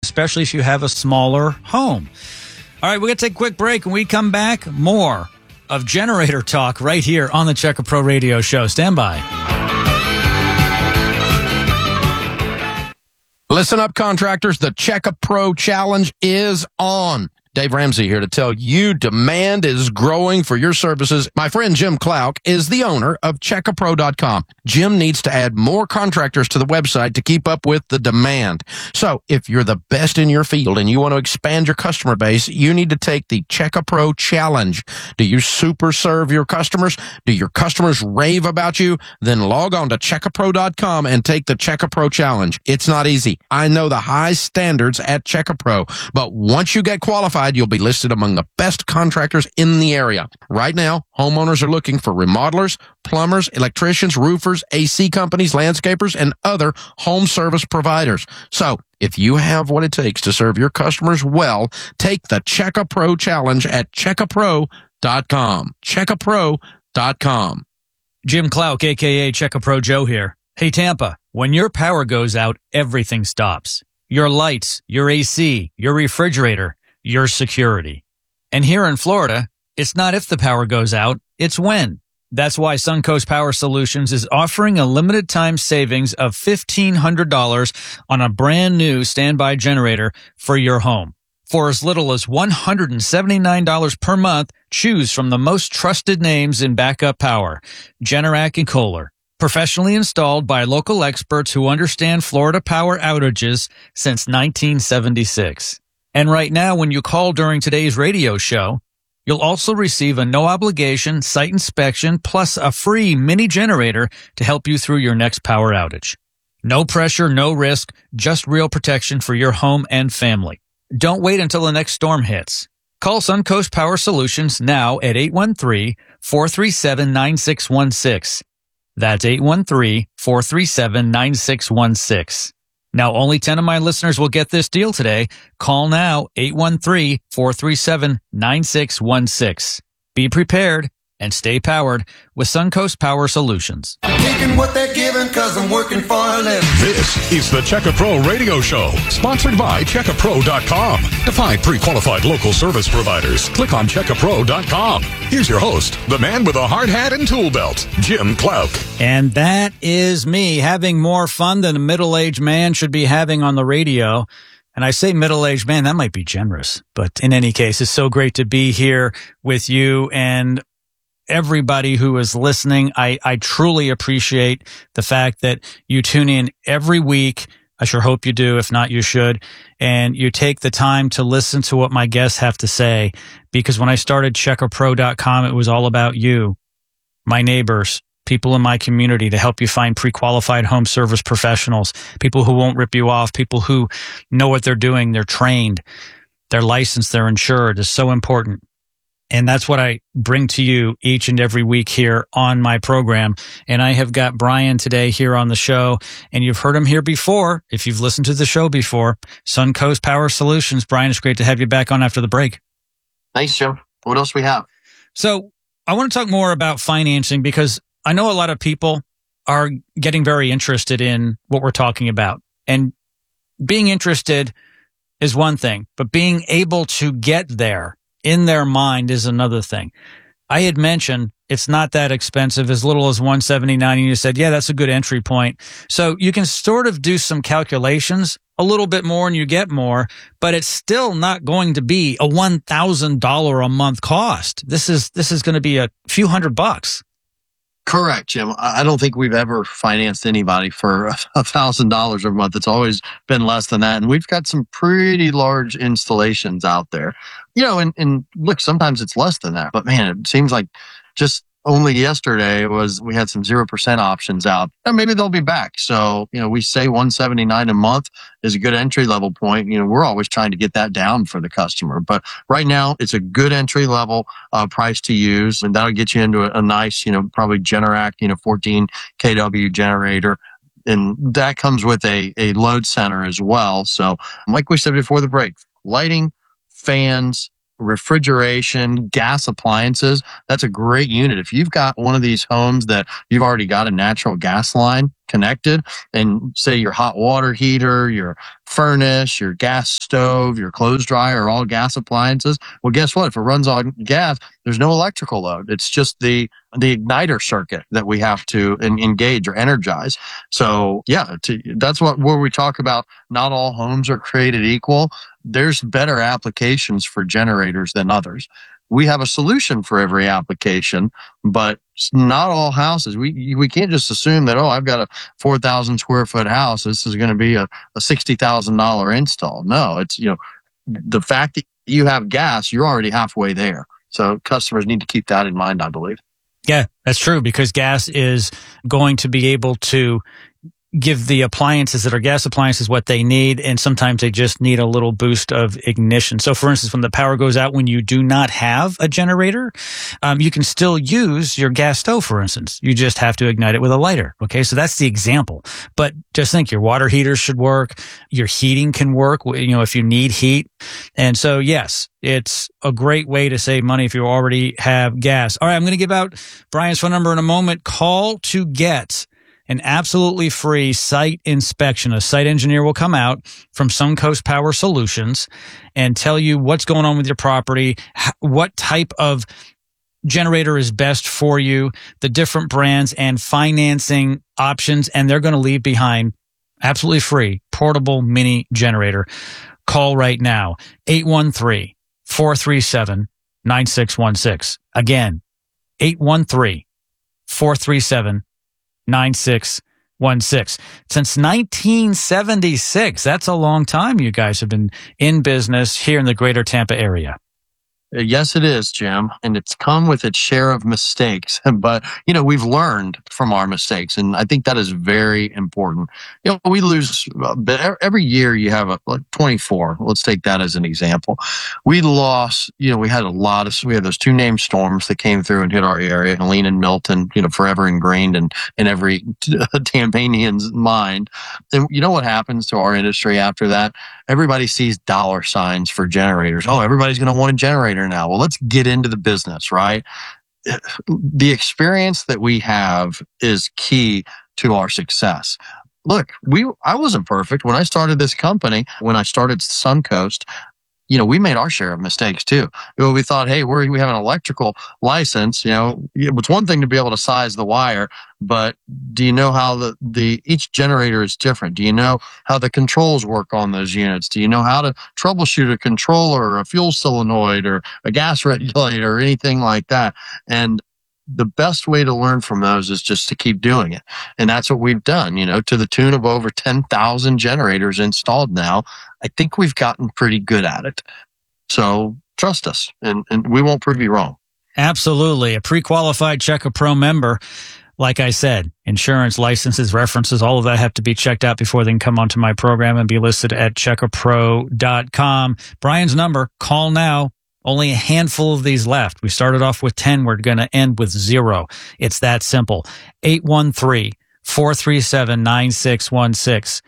especially if you have a smaller home. All right, we're going to take a quick break. When we come back, more of generator talk right here on the Checka Pro Radio Show. Stand by. Listen up, contractors. The Checka Pro Challenge is on. Dave Ramsey here to tell you demand is growing for your services. My friend Jim Clark is the owner of CheckaPro.com. Jim needs to add more contractors to the website to keep up with the demand. So if you're the best in your field and you want to expand your customer base, you need to take the Checka Pro Challenge. Do you super serve your customers? Do your customers rave about you? Then log on to CheckaPro.com and take the Checka Pro Challenge. It's not easy. I know the high standards at Checka Pro, but once you get qualified, you'll be listed among the best contractors in the area. Right now, homeowners are looking for remodelers, plumbers, electricians, roofers, AC companies, landscapers, and other home service providers. So, if you have what it takes to serve your customers well, take the Checka Pro Challenge at CheckaPro.com. CheckaPro.com. Jim Clark, a.k.a. Checka Pro Joe here. Hey, Tampa, when your power goes out, everything stops. Your lights, your AC, your refrigerator, your security. And here in Florida, it's not if the power goes out, it's when. That's why Suncoast Power Solutions is offering a limited time savings of $1,500 on a brand new standby generator for your home. For as little as $179 per month, choose from the most trusted names in backup power, Generac and Kohler. Professionally installed by local experts who understand Florida power outages since 1976. And right now, when you call during today's radio show, you'll also receive a no-obligation site inspection plus a free mini generator to help you through your next power outage. No pressure, no risk, just real protection for your home and family. Don't wait until the next storm hits. Call Suncoast Power Solutions now at 813-437-9616. That's 813-437-9616. Now, only 10 of my listeners will get this deal today. Call now, 813-437-9616. Be prepared and stay powered with Suncoast Power Solutions. I'm taking what they're giving because I'm working for a living. This is the Checka Pro Radio Show, sponsored by CheckaPro.com. To find pre-qualified local service providers, click on CheckaPro.com. Here's your host, the man with a hard hat and tool belt, Jim Clark. And that is me, having more fun than a middle-aged man should be having on the radio. And I say middle-aged man, that might be generous. But in any case, it's so great to be here with you and everybody who is listening. I truly appreciate the fact that you tune in every week. I sure hope you do. If not, you should. And you take the time to listen to what my guests have to say. Because when I started CheckaPro.com, it was all about you, my neighbors, people in my community, to help you find pre-qualified home service professionals, people who won't rip you off, people who know what they're doing, they're trained, they're licensed, they're insured. Is so important. And that's what I bring to you each and every week here on my program. And I have got Brian today here on the show. And you've heard him here before, if you've listened to the show before. Suncoast Power Solutions. Brian, it's great to have you back on after the break. Thanks, Jim. What else we have? So I want to talk more about financing, because I know a lot of people are getting very interested in what we're talking about. And being interested is one thing, but being able to get there in their mind is another thing. I had mentioned it's not that expensive, as little as $179, and you said, yeah, that's a good entry point. So you can sort of do some calculations, a little bit more and you get more, but it's still not going to be a $1,000 a month cost. This is going to be a few $100. Correct, Jim. I don't think we've ever financed anybody for $1,000 a month. It's always been less than that. And we've got some pretty large installations out there. You know, and look, sometimes it's less than that. But man, it seems like just only yesterday we had some 0% options out. And maybe they'll be back. So, you know, we say $179 a month is a good entry level point. You know, we're always trying to get that down for the customer. But right now, it's a good entry level price to use. And that'll get you into a nice, you know, probably Generac, 14 kW generator. And that comes with a load center as well. So like we said before the break, lighting, fans, refrigeration, gas appliances, that's a great unit. If you've got one of these homes that you've already got a natural gas line connected, and say your hot water heater, your furnace, your gas stove, your clothes dryer are all gas appliances. Well, guess what? If it runs on gas, there's no electrical load. It's just the igniter circuit that we have to engage or energize. So yeah, that's where we talk about not all homes are created equal. There's better applications for generators than others. We have a solution for every application, but not all houses. We can't just assume that, I've got a 4,000 square foot house, this is going to be a $60,000 install. No, it's, the fact that you have gas, you're already halfway there. So customers need to keep that in mind, I believe. Yeah, that's true, because gas is going to be able to give the appliances that are gas appliances what they need, and sometimes they just need a little boost of ignition. So, for instance, when the power goes out, when you do not have a generator, you can still use your gas stove, for instance. You just have to ignite it with a lighter. Okay, so that's the example. But just think, your water heater should work. Your heating can work, if you need heat. And so, yes, it's a great way to save money if you already have gas. All right, I'm going to give out Brian's phone number in a moment. Call to get an absolutely free site inspection. A site engineer will come out from Suncoast Power Solutions and tell you what's going on with your property, what type of generator is best for you, the different brands and financing options, and they're going to leave behind absolutely free portable mini generator. Call right now, 813-437-9616. Again, 813-437-9616. Since 1976. That's a long time you guys have been in business here in the greater Tampa area. Yes, it is, Jim. And it's come with its share of mistakes. But, we've learned from our mistakes. And I think that is very important. We lose, but every year you have 24. Let's take that as an example. We lost, we had those two named storms that came through and hit our area, Helene and Milton, forever ingrained in every Tampanian's mind. And you know what happens to our industry after that? Everybody sees dollar signs for generators. Oh, everybody's going to want a generator now. Well, let's get into the business, right? The experience that we have is key to our success. Look, I wasn't perfect when I started this company. When I started Suncoast, we made our share of mistakes too. We thought, hey, we have an electrical license. It's one thing to be able to size the wire, but do you know how each generator is different? Do you know how the controls work on those units? Do you know how to troubleshoot a controller or a fuel solenoid or a gas regulator or anything like that? And the best way to learn from those is just to keep doing it. And that's what we've done, to the tune of over 10,000 generators installed now. I think we've gotten pretty good at it. So trust us, and we won't prove you wrong. Absolutely. A pre-qualified Check-A-Pro member. Like I said, insurance, licenses, references, all of that have to be checked out before they can come onto my program and be listed at checkapro.com. Brian's number, call now. Only a handful of these left. We started off with 10. We're going to end with 0. It's that simple. 813-437-9616.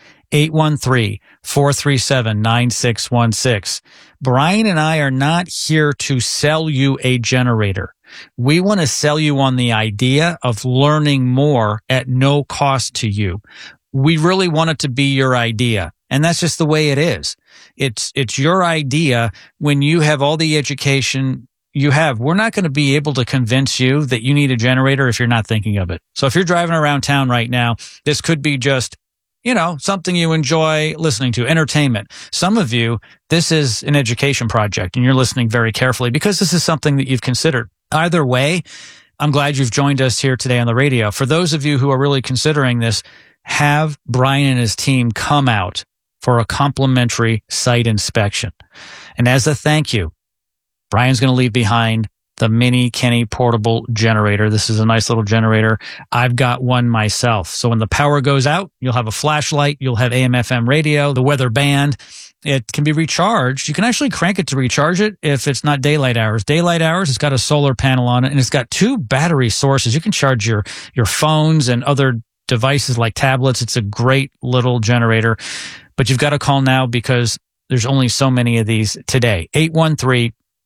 813-437-9616. Brian and I are not here to sell you a generator. We want to sell you on the idea of learning more at no cost to you. We really want it to be your idea. And that's just the way it is. It's your idea. When you have all the education you have, we're not going to be able to convince you that you need a generator if you're not thinking of it. So if you're driving around town right now, this could be just, something you enjoy listening to, entertainment. Some of you, this is an education project and you're listening very carefully because this is something that you've considered. Either way, I'm glad you've joined us here today on the radio. For those of you who are really considering this, have Brian and his team come out for a complimentary site inspection. And as a thank you, Brian's going to leave behind the Mini Kenny portable generator. This is a nice little generator. I've got one myself. So when the power goes out, you'll have a flashlight, you'll have AM/FM radio, the weather band. It can be recharged. You can actually crank it to recharge it if it's not daylight hours. Daylight hours, it's got a solar panel on it, and it's got 2 battery sources. You can charge your phones and other devices like tablets. It's a great little generator. But you've got to call now because there's only so many of these today.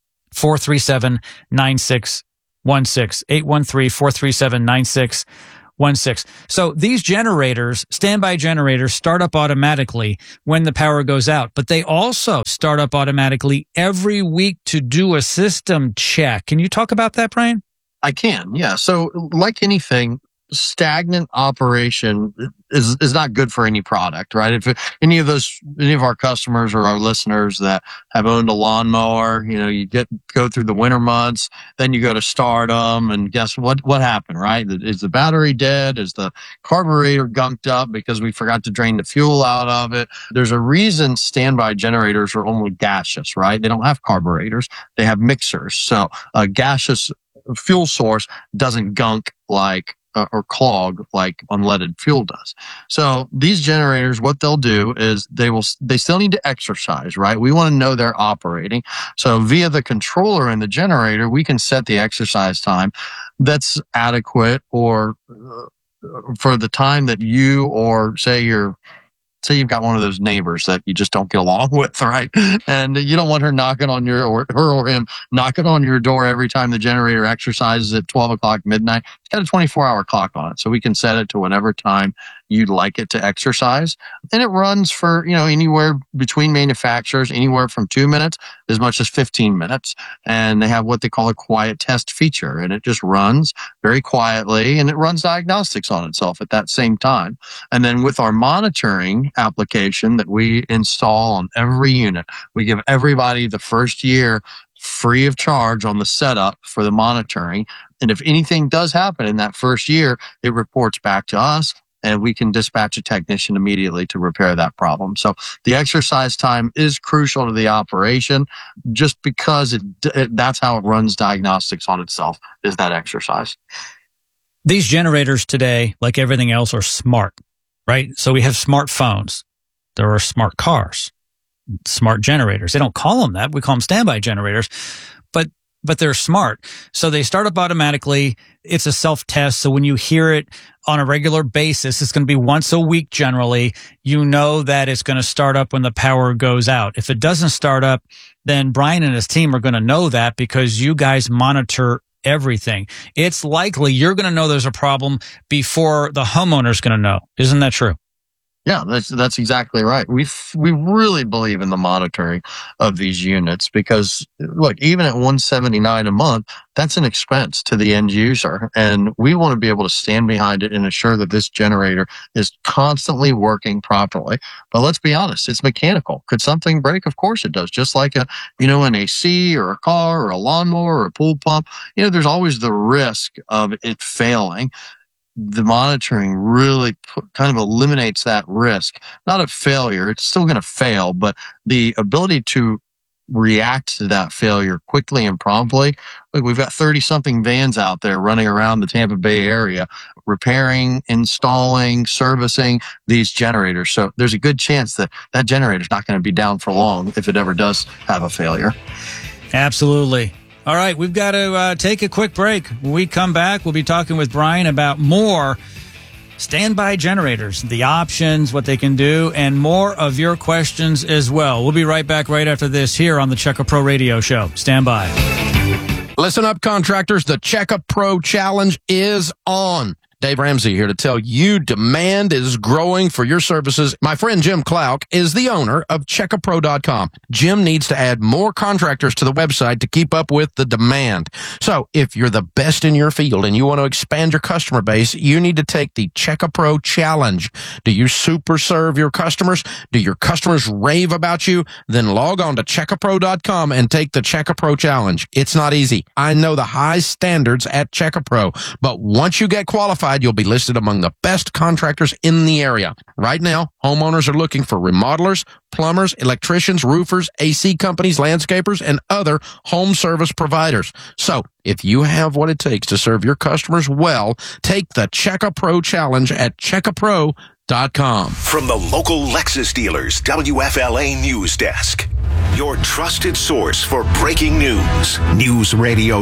813-437-9616. 813-437-9616. So these generators, standby generators, start up automatically when the power goes out, but they also start up automatically every week to do a system check. Can you talk about that, Brian? I can, yeah. So like anything, stagnant operation is not good for any product, right? If any of our customers or our listeners that have owned a lawnmower, you go through the winter months, then you go to start them, and guess what happened, right? Is the battery dead? Is the carburetor gunked up because we forgot to drain the fuel out of it? There's a reason standby generators are only gaseous, right? They don't have carburetors. They have mixers. So a gaseous fuel source doesn't gunk or clog like unleaded fuel does. So these generators, what they'll do is they still need to exercise, right? We want to know they're operating. So via the controller in the generator, we can set the exercise time that's adequate or for the time that you, or say you've got one of those neighbors that you just don't get along with, right? And you don't want her knocking on her or him knocking on your door every time the generator exercises at 12 o'clock midnight. It's got a 24-hour clock on it, so we can set it to whatever time you'd like it to exercise. And it runs for, anywhere between manufacturers, anywhere from 2 minutes as much as 15 minutes. And they have what they call a quiet test feature. And it just runs very quietly, and it runs diagnostics on itself at that same time. And then with our monitoring application that we install on every unit, we give everybody the first year free of charge on the setup for the monitoring. And if anything does happen in that first year, it reports back to us, and we can dispatch a technician immediately to repair that problem. So the exercise time is crucial to the operation, just because that's how it runs diagnostics on itself, is that exercise. These generators today, like everything else, are smart, right? So we have smartphones. There are smart cars, smart generators. They don't call them that. We call them standby generators, but they're smart. So they start up automatically. It's a self-test. So when you hear it on a regular basis, it's going to be once a week generally. You know that it's going to start up when the power goes out. If it doesn't start up, then Brian and his team are going to know that because you guys monitor everything. It's likely you're going to know there's a problem before the homeowner's going to know. Isn't that true? Yeah, that's exactly right. We really believe in the monitoring of these units because, look, even at $179 a month, that's an expense to the end user, and we want to be able to stand behind it and ensure that this generator is constantly working properly. But let's be honest, it's mechanical. Could something break? Of course it does. Just like an AC or a car or a lawnmower or a pool pump, there's always the risk of it failing. The monitoring really kind of eliminates that risk, not of failure. It's still going to fail, but the ability to react to that failure quickly and promptly. Look, we've got 30-something vans out there running around the Tampa Bay area, repairing, installing, servicing these generators. So there's a good chance that generator's not going to be down for long if it ever does have a failure. Absolutely. All right, we've got to take a quick break. When we come back, we'll be talking with Brian about more standby generators, the options, what they can do, and more of your questions as well. We'll be right back right after this here on the Checka Pro Radio Show. Stand by. Listen up, contractors. The Checka Pro Challenge is on. Dave Ramsey here to tell you demand is growing for your services. My friend Jim Clark is the owner of CheckaPro.com. Jim needs to add more contractors to the website to keep up with the demand. So if you're the best in your field and you want to expand your customer base, you need to take the Checka Pro Challenge. Do you super serve your customers? Do your customers rave about you? Then log on to CheckaPro.com and take the Checka Pro Challenge. It's not easy. I know the high standards at Checka Pro, but once you get qualified, you'll be listed among the best contractors in the area. Right now, homeowners are looking for remodelers, plumbers, electricians, roofers, AC companies, landscapers, and other home service providers. So, if you have what it takes to serve your customers well, take the Checka Pro Challenge at CheckaPro.com. From the local Lexus dealers, WFLA News Desk. Your trusted source for breaking news. News Radio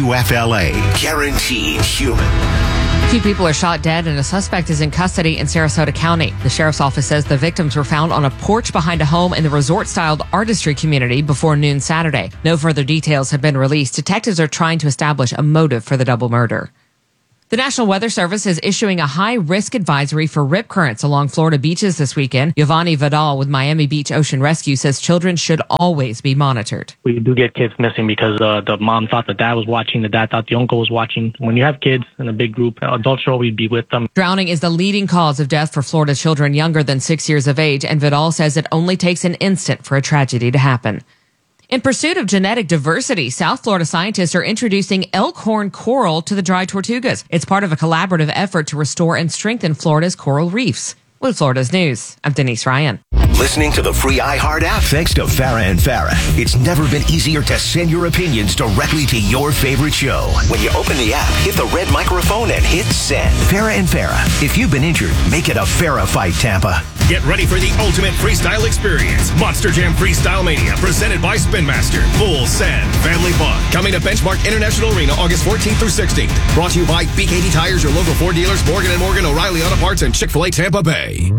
WFLA. Guaranteed human. 2 people are shot dead and a suspect is in custody in Sarasota County. The sheriff's office says the victims were found on a porch behind a home in the resort-styled artistry community before noon Saturday. No further details have been released. Detectives are trying to establish a motive for the double murder. The National Weather Service is issuing a high-risk advisory for rip currents along Florida beaches this weekend. Giovanni Vidal with Miami Beach Ocean Rescue says children should always be monitored. We do get kids missing because the mom thought the dad was watching, the dad thought the uncle was watching. When you have kids in a big group, adults should always be with them. Drowning is the leading cause of death for Florida children younger than 6 years of age, and Vidal says it only takes an instant for a tragedy to happen. In pursuit of genetic diversity, South Florida scientists are introducing elkhorn coral to the dry Tortugas. It's part of a collaborative effort to restore and strengthen Florida's coral reefs. With Florida's News, I'm Denise Ryan. Listening to the free iHeart app thanks to Farrah and Farrah. It's never been easier to send your opinions directly to your favorite show. When you open the app, hit the red microphone and hit send. Farrah and Farrah. If you've been injured, make it a Farrah fight, Tampa. Get ready for the ultimate freestyle experience. Monster Jam Freestyle Mania, presented by Spin Master. Full send family fun. Coming to Benchmark International Arena August 14th through 16th. Brought to you by BKD Tires, your local Ford dealers, Morgan & Morgan, O'Reilly Auto Parts, and Chick-fil-A Tampa Bay.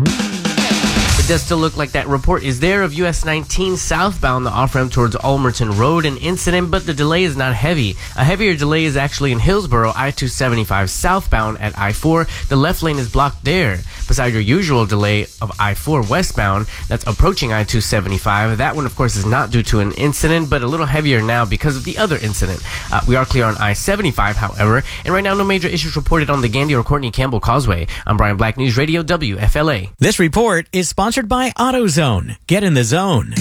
It does still look like that report is there of US 19 southbound, the off-ramp towards Almerton Road. An incident, but the delay is not heavy. A heavier delay is actually in Hillsborough, I-275 southbound at I-4. The left lane is blocked there. Beside your usual delay of I-4 westbound, that's approaching I-275. That one, of course, is not due to an incident, but a little heavier now because of the other incident. We are clear on I-75, however, and right now no major issues reported on the Gandy or Courtney Campbell Causeway. I'm Brian Black, News Radio WFLA. This report is sponsored by AutoZone. Get in the zone.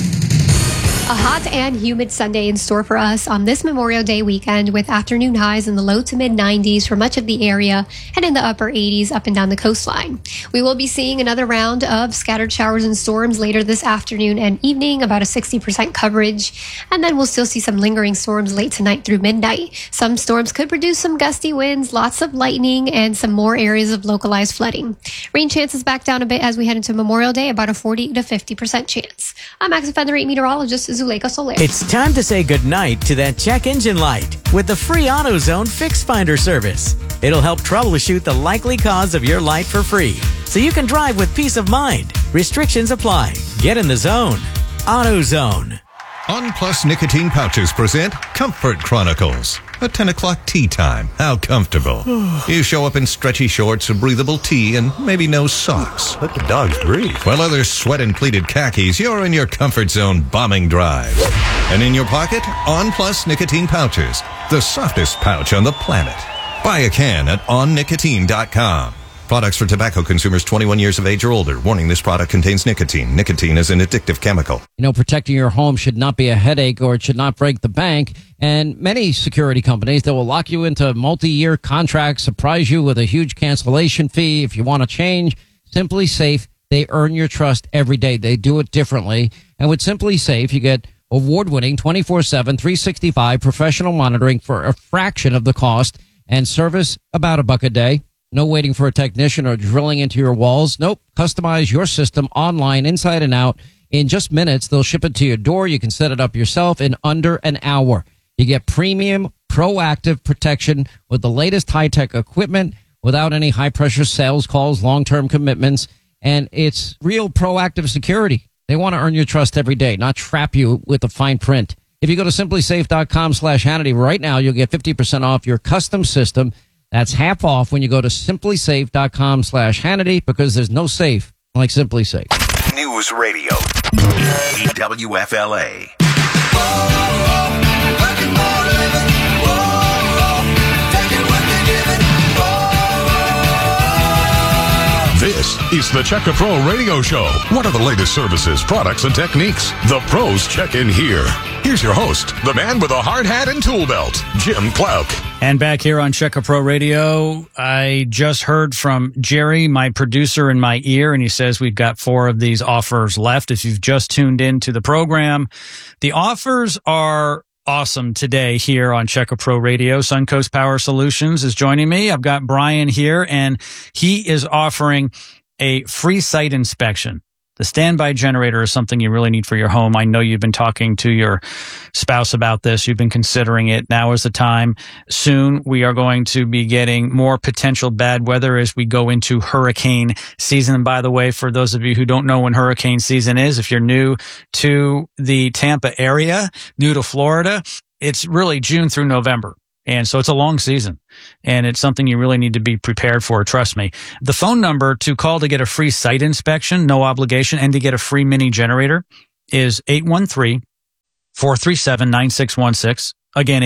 A hot and humid Sunday in store for us on this Memorial Day weekend, with afternoon highs in the low to mid 90s for much of the area and in the upper 80s up and down the coastline. We will be seeing another round of scattered showers and storms later this afternoon and evening, about a 60% coverage. And then we'll still see some lingering storms late tonight through midnight. Some storms could produce some gusty winds, lots of lightning, and some more areas of localized flooding. Rain chances back down a bit as we head into Memorial Day, about a 40 to 50% chance. I'm Active Feather 8 meteorologist Zuleika Soler. It's time to say goodnight to that check engine light with the free AutoZone Fix Finder service. It'll help troubleshoot the likely cause of your light for free, so you can drive with peace of mind. Restrictions apply. Get in the zone. AutoZone. On Plus Nicotine Pouches present Comfort Chronicles. A 10 o'clock tea time. How comfortable. You show up in stretchy shorts, a breathable tee, and maybe no socks. Let the dogs breathe. While others sweat in pleated khakis, you're in your comfort zone bombing drive. And in your pocket, On Plus Nicotine Pouches. The softest pouch on the planet. Buy a can at onnicotine.com. Products for tobacco consumers 21 years of age or older. Warning, this product contains nicotine. Nicotine is an addictive chemical. You know, protecting your home should not be a headache, or it should not break the bank. And many security companies that will lock you into multi-year contracts, surprise you with a huge cancellation fee if you want to change. Simply Safe, they earn your trust every day. They do it differently. And with Simply Safe, you get award-winning 24/7, 365 professional monitoring for a fraction of the cost, and service about $1 a day. No waiting for a technician or drilling into your walls. Nope. Customize your system online, inside and out. In just minutes, they'll ship it to your door. You can set it up yourself in under an hour. You get premium, proactive protection with the latest high-tech equipment without any high-pressure sales calls, long-term commitments, and it's real proactive security. They want to earn your trust every day, not trap you with the fine print. If you go to simplysafe.com/Hannity right now, you'll get 50% off your custom system. That's half off when you go to simplysafe.com/Hannity, because there's no safe like Simply Safe. News Radio WFLA. This is the Checka Pro Radio Show. What are the latest services, products, and techniques? The pros check in here. Here's your host, the man with a hard hat and tool belt, Jim Clouk. And back here on Checka Pro Radio, I just heard from Jerry, my producer, in my ear, and he says we've got 4 of these offers left. If you've just tuned into the program, the offers are awesome today here on Checka Pro Radio. Suncoast Power Solutions is joining me. I've got Brian here, and he is offering a free site inspection. The standby generator is something you really need for your home. I know you've been talking to your spouse about this. You've been considering it. Now is the time. Soon we are going to be getting more potential bad weather as we go into hurricane season. And by the way, for those of you who don't know when hurricane season is, if you're new to the Tampa area, new to Florida, it's really June through November. And so it's a long season, and it's something you really need to be prepared for. Trust me. The phone number to call to get a free site inspection, no obligation, and to get a free mini generator is 813-437-9616. Again,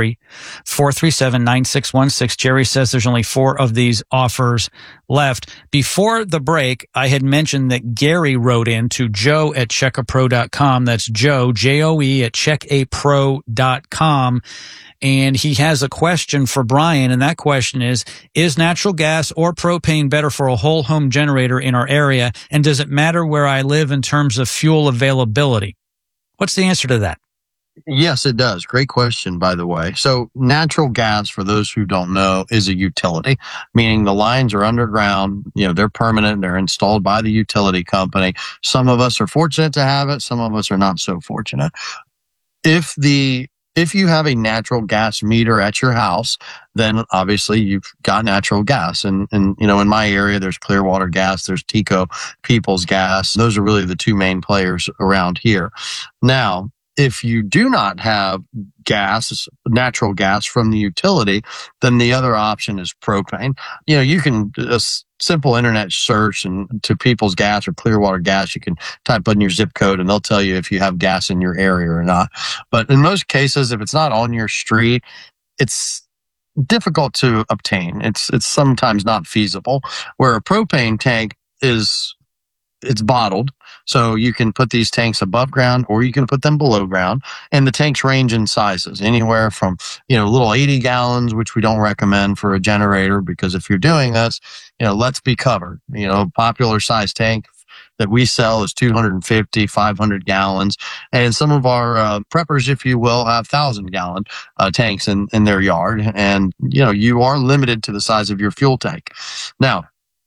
813-437-9616. Jerry says there's only 4 of these offers left. Before the break, I had mentioned that Gary wrote in to Joe at checkapro.com. That's Joe, J-O-E, at checkapro.com. And he has a question for Brian, and that question is natural gas or propane better for a whole home generator in our area? And does it matter where I live in terms of fuel availability? What's the answer to that? Yes, it does. Great question, by the way. So natural gas, for those who don't know, is a utility, meaning the lines are underground. They're permanent. They're installed by the utility company. Some of us are fortunate to have it. Some of us are not so fortunate. If you have a natural gas meter at your house, then obviously you've got natural gas. And in my area, there's Clearwater Gas, there's Tico Peoples Gas. Those are really the 2 main players around here. Now, if you do not have natural gas from the utility, then the other option is propane. You can a simple internet search and to People's Gas or Clearwater Gas, you can type in your zip code and they'll tell you if you have gas in your area or not. But in most cases, if it's not on your street, it's difficult to obtain. It's sometimes not feasible. Where a propane tank it's bottled. So you can put these tanks above ground or you can put them below ground. And the tanks range in sizes, anywhere from, little 80 gallons, which we don't recommend for a generator, because if you're doing this, let's be covered. A popular size tank that we sell is 250, 500 gallons. And some of our preppers, if you will, have 1,000-gallon tanks in their yard. And, you are limited to the size of your fuel tank. Now,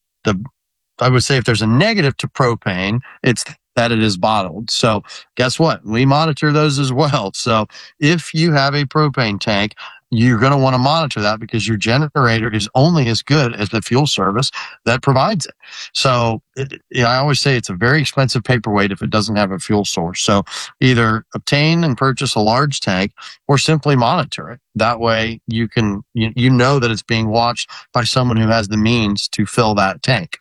I would say if there's a negative to propane, it's that it is bottled. So guess what? We monitor those as well. So if you have a propane tank, you're going to want to monitor that because your generator is only as good as the fuel service that provides it. So I always say it's a very expensive paperweight if it doesn't have a fuel source. So either obtain and purchase a large tank or simply monitor it. That way you can, know that it's being watched by someone who has the means to fill that tank.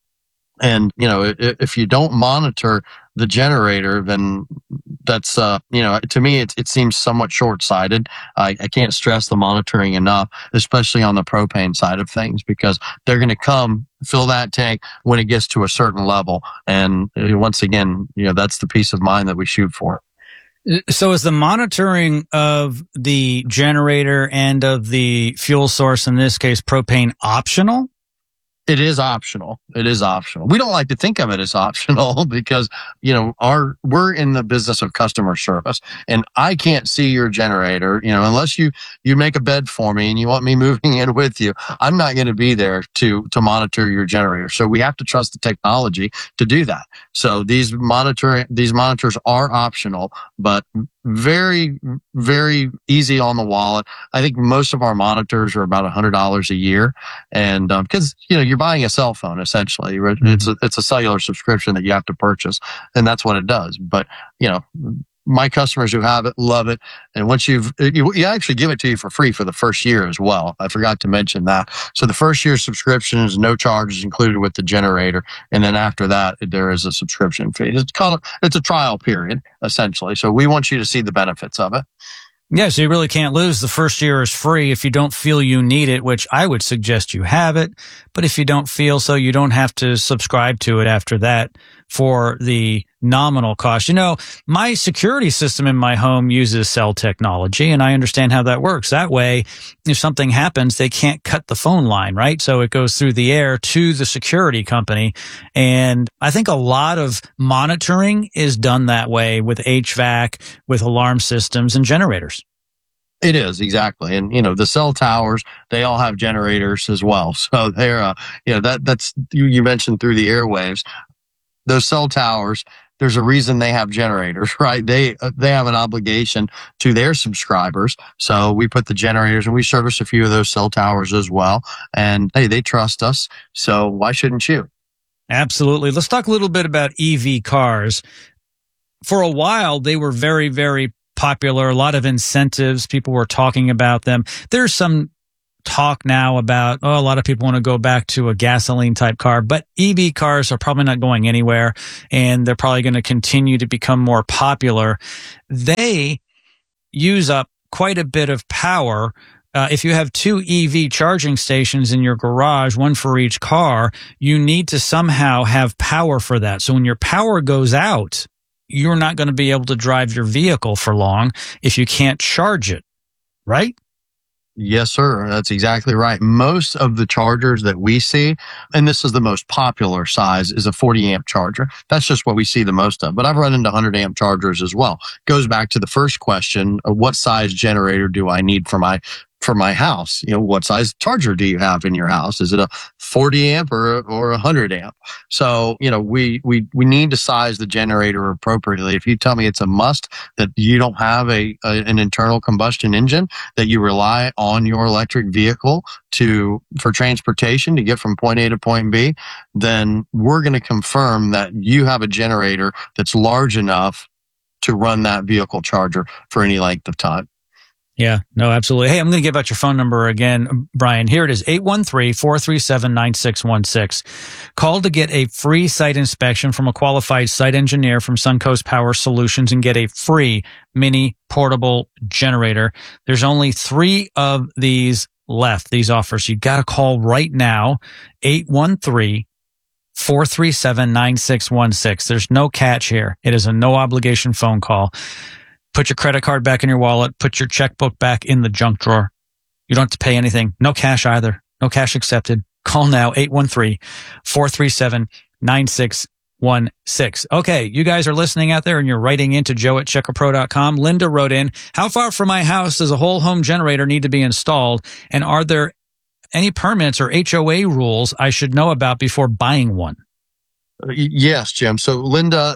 And, if you don't monitor the generator, then that's, to me, it seems somewhat short-sighted. I can't stress the monitoring enough, especially on the propane side of things, because they're going to come fill that tank when it gets to a certain level. And once again, that's the peace of mind that we shoot for. So is the monitoring of the generator and of the fuel source, in this case, propane, optional? It is optional. It is optional. We don't like to think of it as optional because, we're in the business of customer service, and I can't see your generator, unless you make a bed for me and you want me moving in with you. I'm not going to be there to monitor your generator. So we have to trust the technology to do that. So these monitors are optional, but very, very easy on the wallet. I think most of our monitors are about $100 a year. And, because, you're buying a cell phone, essentially. It's a cellular subscription that you have to purchase, and that's what it does. But, my customers who have it love it. And once you actually give it to you for free for the first year as well. I forgot to mention that. So the first year subscription is no charges included with the generator. And then after that, there is a subscription fee. It's a trial period, essentially. So we want you to see the benefits of it. Yeah, so you really can't lose. The first year is free if you don't feel you need it, which I would suggest you have it. But if you don't feel so, you don't have to subscribe to it after that for the nominal cost. My security system in my home uses cell technology, and I understand how that works. That way, if something happens, they can't cut the phone line, right? So it goes through the air to the security company. And I think a lot of monitoring is done that way with HVAC, with alarm systems and generators. It is, exactly. And, the cell towers, they all have generators as well. So they're, that's, you mentioned through the airwaves, those cell towers, there's a reason they have generators, right? They have an obligation to their subscribers. So we put the generators, and we service a few of those cell towers as well. And hey, they trust us. So why shouldn't you? Absolutely. Let's talk a little bit about EV cars. For a while, they were very, very popular, a lot of incentives. People were talking about them. There's some talk now about, a lot of people want to go back to a gasoline type car, but EV cars are probably not going anywhere, and they're probably going to continue to become more popular. They use up quite a bit of power. If you have 2 EV charging stations in your garage, one for each car, you need to somehow have power for that. So when your power goes out, you're not going to be able to drive your vehicle for long if you can't charge it, right? Yes, sir. That's exactly right. Most of the chargers that we see, and this is the most popular size, is a 40 amp charger. That's just what we see the most of. But I've run into 100 amp chargers as well. Goes back to the first question of what size generator do I need for my house? What size charger do you have in your house? Is it a 40 amp or 100 amp? So, we need to size the generator appropriately. If you tell me it's a must that you don't have an internal combustion engine, that you rely on your electric vehicle for transportation to get from point A to point B, then we're going to confirm that you have a generator that's large enough to run that vehicle charger for any length of time. Yeah, no, absolutely. Hey, I'm going to give out your phone number again, Brian. Here it is, 813-437-9616. Call to get a free site inspection from a qualified site engineer from Suncoast Power Solutions and get a free mini portable generator. There's only 3 of these left, these offers. You got to call right now, 813-437-9616. There's no catch here. It is a no obligation phone call. Put your credit card back in your wallet. Put your checkbook back in the junk drawer. You don't have to pay anything. No cash either. No cash accepted. Call now, 813-437-9616. Okay, you guys are listening out there and you're writing into joe@checkapro.com. Linda wrote in, how far from my house does a whole home generator need to be installed? And are there any permits or HOA rules I should know about before buying one? Yes, Jim. So, Linda,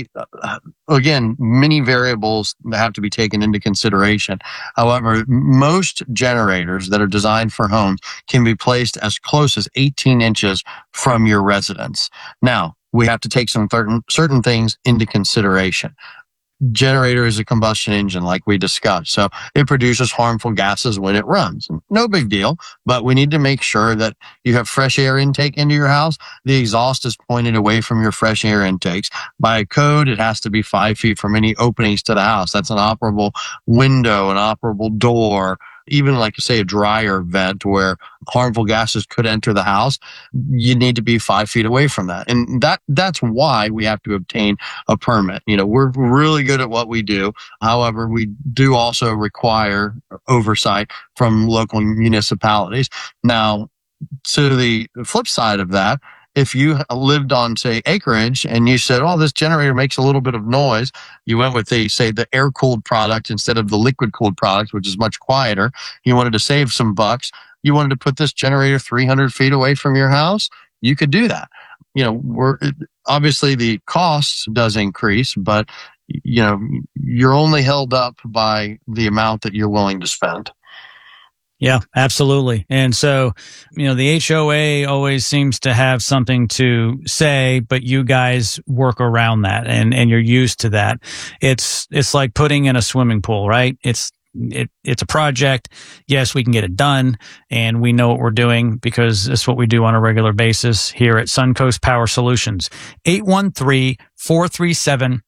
again, many variables have to be taken into consideration. However, most generators that are designed for homes can be placed as close as 18 inches from your residence. Now, we have to take some certain things into consideration. Generator is a combustion engine, like we discussed. So it produces harmful gases when it runs. No big deal, but we need to make sure that you have fresh air intake into your house. The exhaust is pointed away from your fresh air intakes. By code, it has to be 5 feet from any openings to the house. That's an operable window, an operable door, even like, say, a dryer vent where harmful gases could enter the house. You need to be 5 feet away from that. And that's why we have to obtain a permit. We're really good at what we do. However, we do also require oversight from local municipalities. Now, to the flip side of that, if you lived on, say, acreage and you said, this generator makes a little bit of noise, you went with the air-cooled product instead of the liquid-cooled product, which is much quieter. You wanted to save some bucks. You wanted to put this generator 300 feet away from your house. You could do that. Obviously the cost does increase, but, you're only held up by the amount that you're willing to spend. Yeah, absolutely. And so, the HOA always seems to have something to say, but you guys work around that and you're used to that. It's like putting in a swimming pool, right? It's a project. Yes, we can get it done and we know what we're doing because it's what we do on a regular basis here at Suncoast Power Solutions. 813-437-9616.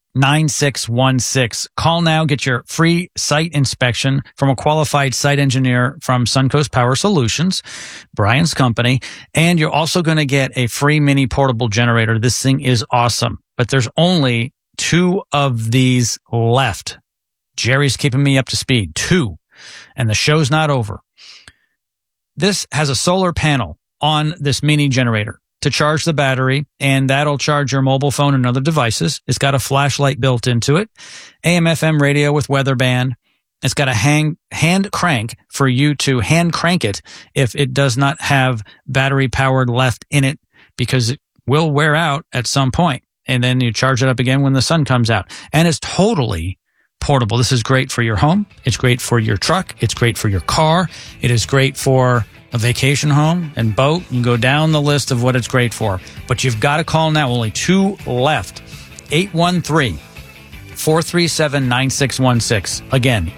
Call now, get your free site inspection from a qualified site engineer from Suncoast Power Solutions, Brian's company, and you're also going to get a free mini portable generator. This thing is awesome, but there's only 2 of these left. Jerry's keeping me up to speed. 2, and the show's not over. This has a solar panel on this mini generator to charge the battery, and that'll charge your mobile phone and other devices. It's got a flashlight built into it, AM/FM radio with weather band. It's got a hand crank for you to hand crank it if it does not have battery powered left in it, because it will wear out at some point, and then you charge it up again when the sun comes out. And it's totally portable. This is great for your home. It's great for your truck. It's great for your car. It is great for a vacation home and boat. You can go down the list of what it's great for. But you've got to call now. Only 2 left. 813 813-437-9616. Again,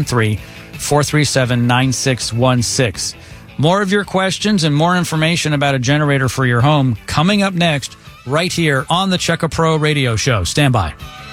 813-437-9616. More of your questions and more information about a generator for your home coming up next, right here on the Check A Pro radio show. Stand by.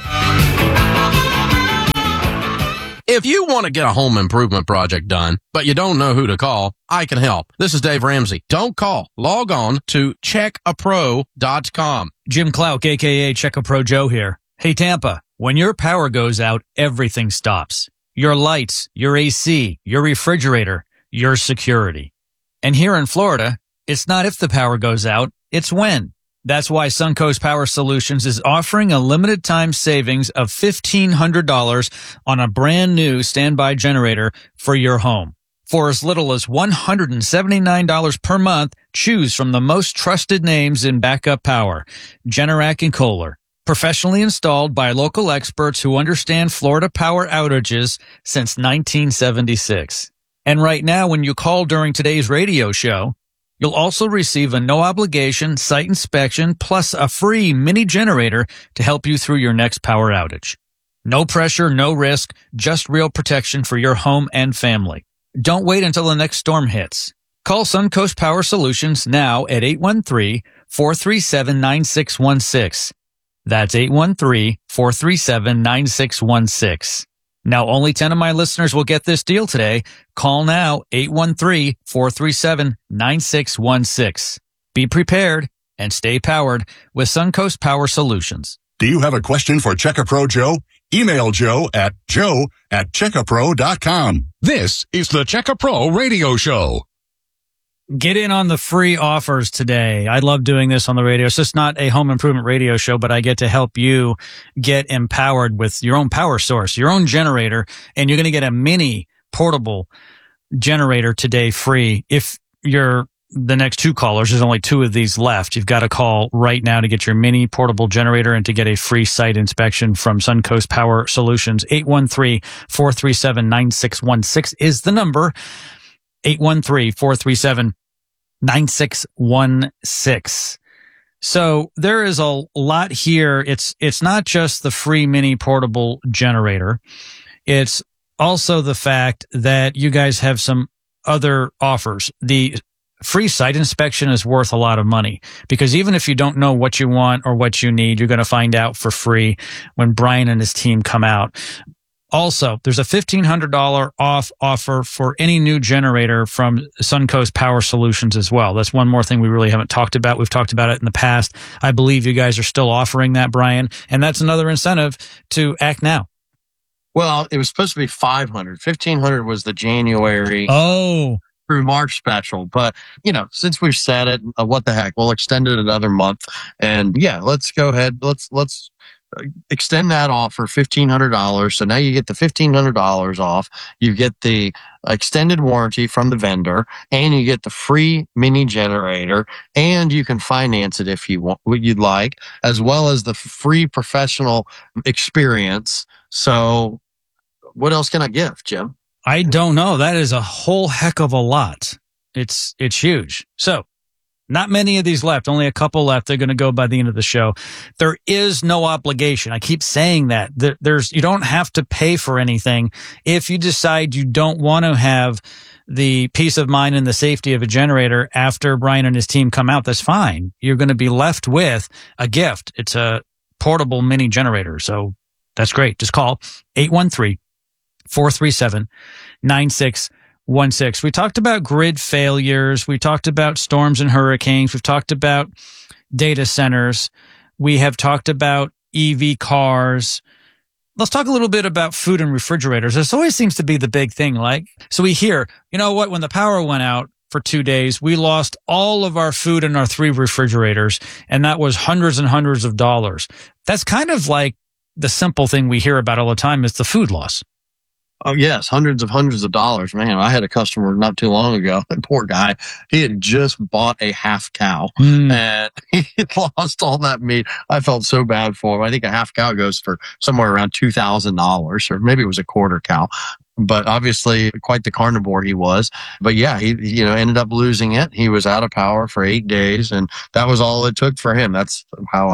If you want to get a home improvement project done, but you don't know who to call, I can help. This is Dave Ramsey. Don't call. Log on to checkapro.com. Jim Clark, a.k.a. Check A Pro Joe here. Hey, Tampa, when your power goes out, everything stops. Your lights, your AC, your refrigerator, your security. And here in Florida, it's not if the power goes out, it's when. That's why Suncoast Power Solutions is offering a limited time savings of $1,500 on a brand new standby generator for your home. For as little as $179 per month, choose from the most trusted names in backup power, Generac and Kohler. Professionally installed by local experts who understand Florida power outages since 1976. And right now, when you call during today's radio show, you'll also receive a no-obligation site inspection plus a free mini generator to help you through your next power outage. No pressure, no risk, just real protection for your home and family. Don't wait until the next storm hits. Call Suncoast Power Solutions now at 813-437-9616. That's 813-437-9616. Now, only 10 of my listeners will get this deal today. Call now, 813-437-9616. Be prepared and stay powered with Suncoast Power Solutions. Do you have a question for Check A Pro Joe? Email Joe at checkapro.com. This is the Check A Pro radio show. Get in on the free offers today. I love doing this on the radio. It's just not a home improvement radio show, but I get to help you get empowered with your own power source, your own generator, and you're going to get a mini portable generator today free. If you're the next two callers, there's only two of these left. You've got to call right now to get your mini portable generator and to get a free site inspection from Suncoast Power Solutions. 813-437-9616 is the number. 813-437-9616. So there is a lot here. It's not just the free mini portable generator. It's also the fact that you guys have some other offers. The free site inspection is worth a lot of money because even if you don't know what you want or what you need, you're going to find out for free when Brian and his team come out. Also, there's a $1,500 off offer for any new generator from Suncoast Power Solutions as well. That's one more thing we really haven't talked about. We've talked about it in the past. I believe you guys are still offering that, Brian, and that's another incentive to act now. Well, it was supposed to be $500. $1,500 was the January through March special. But, you know, since we've said it, what the heck? We'll extend it another month. And yeah, let's go ahead. Let's extend that offer, $1,500. So now you get the $1,500 off. You get the extended warranty from the vendor, and you get the free mini generator, and you can finance it if you want, what you'd like, as well as the free professional experience. So what else can I give, Jim? I don't know. That is a whole heck of a lot. It's huge. So not many of these left, only a couple left. They're going to go by the end of the show. There is no obligation. I keep saying that. You don't have to pay for anything. If you decide you don't want to have the peace of mind and the safety of a generator after Brian and his team come out, that's fine. You're going to be left with a gift. It's a portable mini generator. So that's great. Just call 813-437-9616. We talked about grid failures. We talked about storms and hurricanes. We've talked about data centers. We have talked about EV cars. Let's talk a little bit about food and refrigerators. This always seems to be the big thing. So we hear, you know what, when the power went out for 2 days, we lost all of our food in our 3 refrigerators, and that was hundreds and hundreds of dollars. That's kind of like the simple thing we hear about all the time is the food loss. Oh, yes. Hundreds of dollars. Man, I had a customer not too long ago. That poor guy, he had just bought a half cow and he lost all that meat. I felt so bad for him. I think a half cow goes for somewhere around $2,000, or maybe it was a quarter cow. but obviously quite the carnivore he was. But yeah, he ended up losing it. He was out of power for 8 days, and that was all it took for him. That's how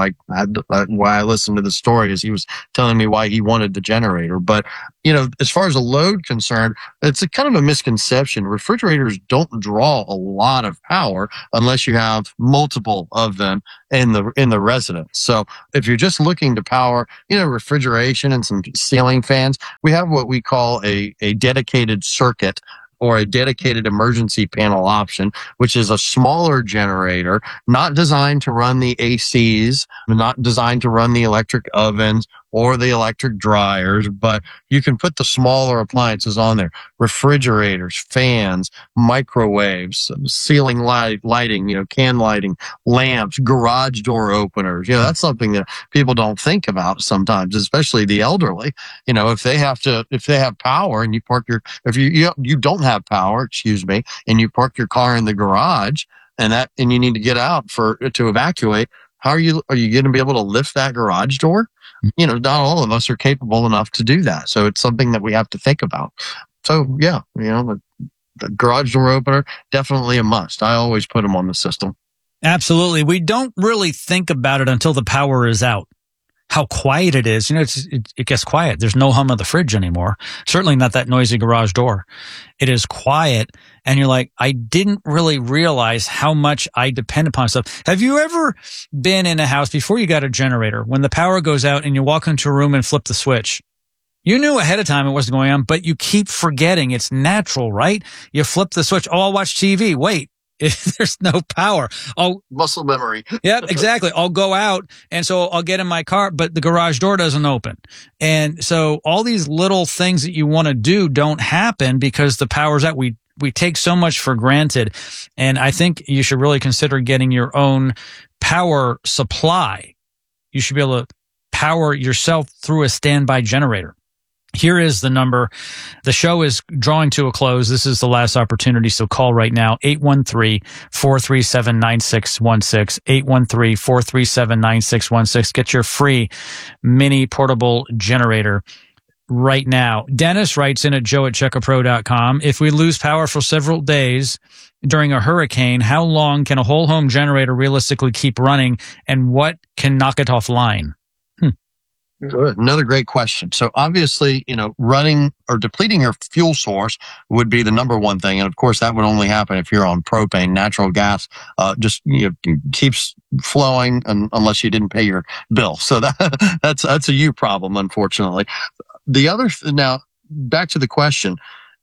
why I listened to the story, is he was telling me why he wanted the generator. But as far as a load concerned, it's a kind of a misconception. Refrigerators don't draw a lot of power unless you have multiple of them in the residence. So if you're just looking to power, refrigeration and some ceiling fans, we have what we call a dedicated circuit, or a dedicated emergency panel option, which is a smaller generator, not designed to run the ACs, not designed to run the electric ovens or the electric dryers, but you can put the smaller appliances on there: refrigerators, fans, microwaves, ceiling lighting, can lighting, lamps, garage door openers. That's something that people don't think about sometimes, especially the elderly. If they have power and if you don't have power, and you park your car in the garage and you need to get out to evacuate, how are you going to be able to lift that garage door? Not all of us are capable enough to do that. So it's something that we have to think about. So yeah, the garage door opener, definitely a must. I always put them on the system. Absolutely. We don't really think about it until the power is out. How quiet it is. It gets quiet. There's no hum of the fridge anymore. Certainly not that noisy garage door. It is quiet. And you're like, I didn't really realize how much I depend upon stuff. Have you ever been in a house before you got a generator, when the power goes out and you walk into a room and flip the switch? You knew ahead of time it wasn't going on, but you keep forgetting. It's natural, right? You flip the switch. Oh, I'll watch TV. Wait. There's no power. Muscle memory. Yeah, exactly. I'll go out, and so I'll get in my car, but the garage door doesn't open. And so all these little things that you want to do don't happen because the power's out. We take so much for granted. And I think you should really consider getting your own power supply. You should be able to power yourself through a standby generator. Here is the number. The show is drawing to a close. This is the last opportunity, so call right now, 813-437-9616, 813-437-9616. Get your free mini portable generator right now. Dennis writes in at joe@checkapro.com, if we lose power for several days during a hurricane, how long can a whole home generator realistically keep running, and what can knock it offline? Good. Another great question. So obviously, running or depleting your fuel source would be the number one thing. And of course, that would only happen if you're on propane. Natural gas just keeps flowing unless you didn't pay your bill. So that's a you problem, unfortunately. Now, back to the question.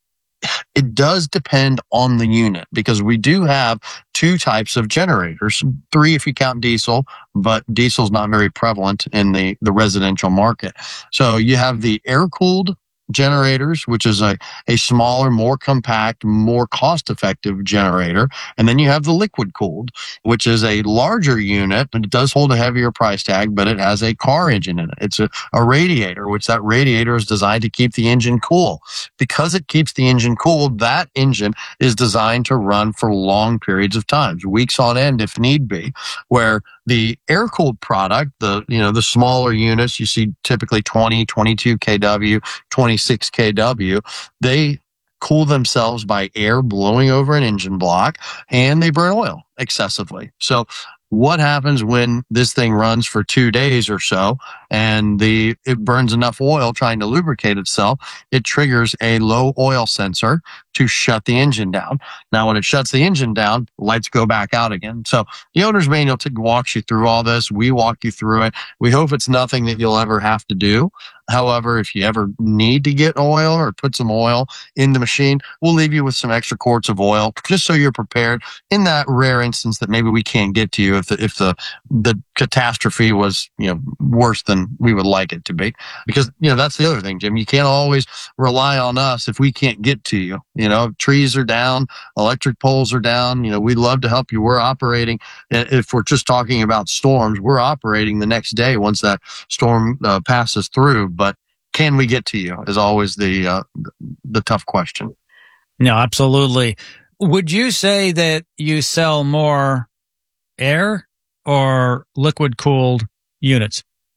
It does depend on the unit, because we do have 2 types of generators, 3 if you count diesel, but diesel's not very prevalent in the residential market. So you have the air-cooled generators, which is a smaller, more compact, more cost-effective generator. And then you have the liquid cooled, which is a larger unit, but it does hold a heavier price tag, but it has a car engine in it. It's a radiator, which that radiator is designed to keep the engine cool. Because it keeps the engine cool, that engine is designed to run for long periods of time, weeks on end if need be, where the air-cooled product, the smaller units, you see typically 20, 22 kW, 26 kW, they cool themselves by air blowing over an engine block, and they burn oil excessively. So what happens when this thing runs for 2 days or so and it burns enough oil trying to lubricate itself? It triggers a low oil sensor to shut the engine down. Now, when it shuts the engine down, lights go back out again. So the owner's manual walks you through all this. We walk you through it. We hope it's nothing that you'll ever have to do. However, if you ever need to get oil or put some oil in the machine, we'll leave you with some extra quarts of oil just so you're prepared in that rare instance that maybe we can't get to you if the catastrophe was, worse than we would like it to be. Because, that's the other thing, Jim. You can't always rely on us if we can't get to you. Trees are down, electric poles are down. We'd love to help you. We're operating. If we're just talking about storms, we're operating the next day once that storm passes through. But can we get to you is always the tough question. No, absolutely. Would you say that you sell more air or liquid cooled units?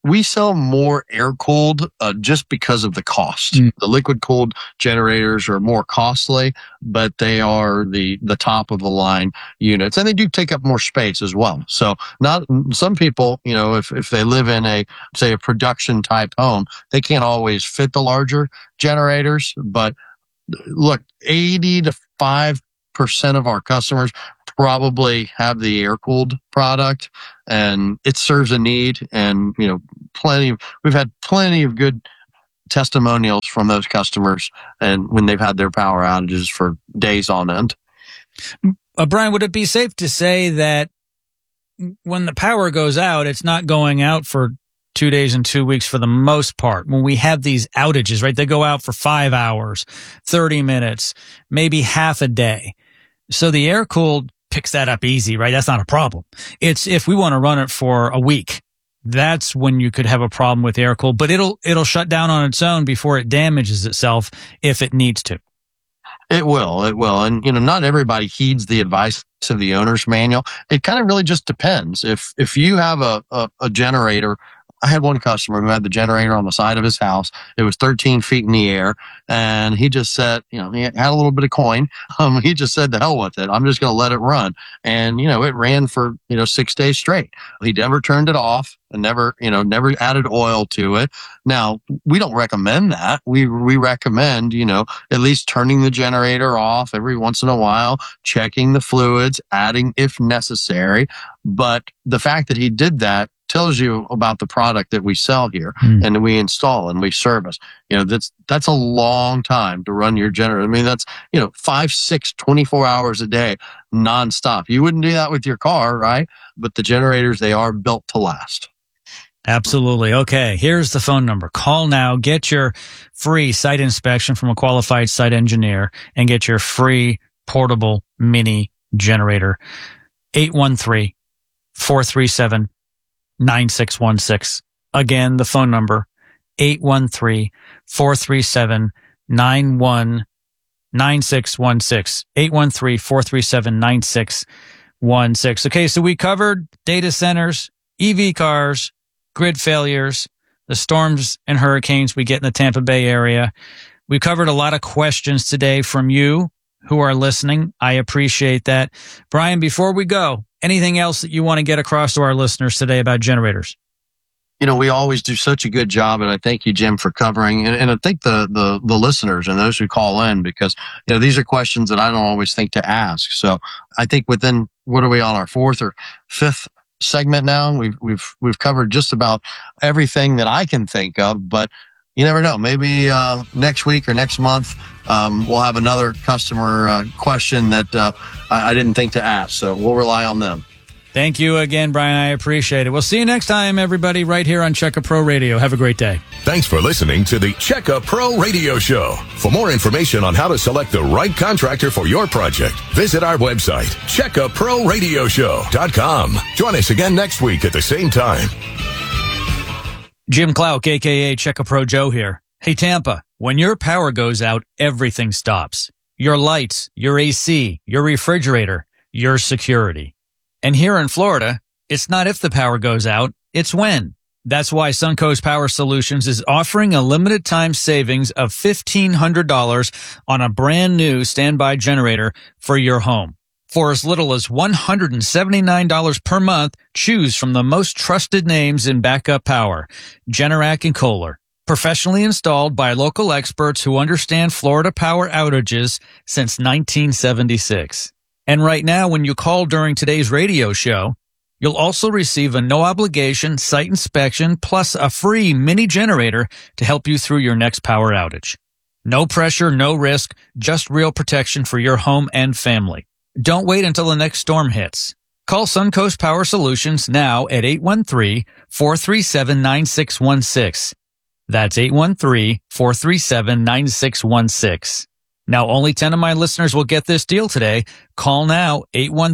we sell more air-cooled just because of the cost. The liquid-cooled generators are more costly, but they are the top of the line units, and they do take up more space as well. So not some people, if they live in a production type home, they can't always fit the larger generators. But look, 85% of our customers probably have the air-cooled product, and it serves a need. And we've had plenty of good testimonials from those customers, and when they've had their power outages for days on end. Brian, would it be safe to say that when the power goes out, it's not going out for 2 days and 2 weeks for the most part? When we have these outages, right, they go out for 5 hours, 30 minutes, maybe half a day. So the air-cooled picks that up easy, right? That's not a problem. It's if we want to run it for a week, that's when you could have a problem with air-cooled, but it'll shut down on its own before it damages itself if it needs to. It will. And, not everybody heeds the advice of the owner's manual. It kind of really just depends. If you have a generator, I had one customer who had the generator on the side of his house. It was 13 feet in the air, and he just said, he had a little bit of coin. He just said, the hell with it. I'm just going to let it run. And, it ran for, 6 days straight. He never turned it off and never added oil to it. Now, we don't recommend that. We recommend, at least turning the generator off every once in a while, checking the fluids, adding if necessary. But the fact that he did that tells you about the product that we sell here and that we install and we service. That's a long time to run your generator. I mean, that's, 5, 6, 24 hours a day, nonstop. You wouldn't do that with your car, right? But the generators, they are built to last. Absolutely. Okay. Here's the phone number. Call now, get your free site inspection from a qualified site engineer, and get your free portable mini generator. 813-437-9616. Again, the phone number, 813-437-9616. 813-437-9616. Okay, so we covered data centers, EV cars, grid failures, the storms and hurricanes we get in the Tampa Bay area. We covered a lot of questions today from you who are listening. I appreciate that. Brian, before we go, anything else that you want to get across to our listeners today about generators? We always do such a good job, and I thank you, Jim, for covering, and I think the listeners and those who call in, because these are questions that I don't always think to ask. So I think within, what are we on, our 4th or 5th segment now? We've covered just about everything that I can think of, but you never know. Maybe next week or next month we'll have another customer question that I didn't think to ask. So we'll rely on them. Thank you again, Brian. I appreciate it. We'll see you next time, everybody, right here on Checka Pro Radio. Have a great day. Thanks for listening to the Checka Pro Radio Show. For more information on how to select the right contractor for your project, visit our website, CheckaProRadioShow.com. Join us again next week at the same time. Jim Clark, a.k.a. Checka Pro Joe here. Hey, Tampa, when your power goes out, everything stops. Your lights, your AC, your refrigerator, your security. And here in Florida, it's not if the power goes out, it's when. That's why Suncoast Power Solutions is offering a limited time savings of $1,500 on a brand new standby generator for your home. For as little as $179 per month, choose from the most trusted names in backup power, Generac and Kohler. Professionally installed by local experts who understand Florida power outages since 1976. And right now, when you call during today's radio show, you'll also receive a no-obligation site inspection plus a free mini generator to help you through your next power outage. No pressure, no risk, just real protection for your home and family. Don't wait until the next storm hits. Call Suncoast Power Solutions now at 813-437-9616. That's 813-437-9616. Now, only 10 of my listeners will get this deal today. Call now,